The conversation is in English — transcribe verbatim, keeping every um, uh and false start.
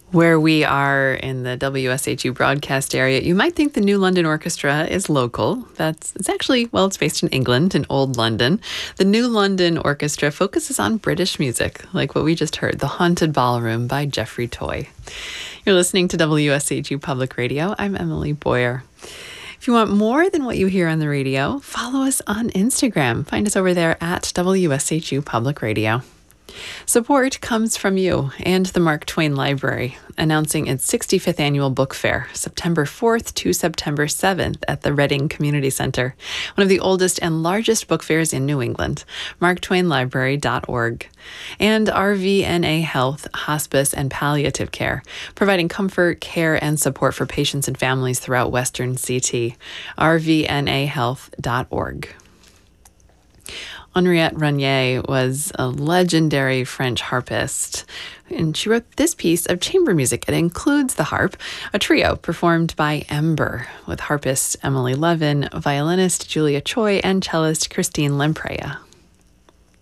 Where we are in the W S H U broadcast area, you might think the New London Orchestra is local. That's it's actually, well, it's based in England, in Old London. The New London Orchestra focuses on British music, like what we just heard, The Haunted Ballroom by Geoffrey Toy. You're listening to W S H U Public Radio. I'm Emily Boyer. If you want more than what you hear on the radio, follow us on Instagram. Find us over there at W S H U Public Radio. Support comes from you and the Mark Twain Library, announcing its sixty-fifth annual book fair, September fourth to September seventh at the Reading Community Center, one of the oldest and largest book fairs in New England, mark twain library dot org. And R V N A Health, Hospice, and Palliative Care, providing comfort, care, and support for patients and families throughout Western C T, r v n a health dot org. Henriette Renier was a legendary French harpist, and she wrote this piece of chamber music. It includes the harp, a trio performed by Ember, with harpist Emily Levin, violinist Julia Choi, and cellist Christine Lamprey.